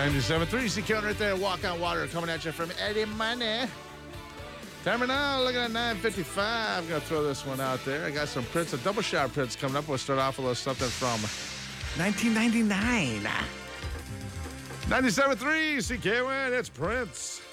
97.3 CQ right there. Walk on Water coming at you from Eddie Money. Timer now, looking at 9:55. I'm going to throw this one out there. I got some Prince, a double shot Prince coming up. We'll start off with a little something from 1999. 97.3 CKWN, it's Prince.